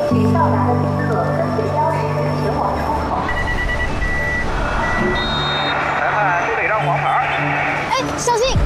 取到达的旅客跟随标识前往出口。 裁判不得让黄牌。 哎，小心！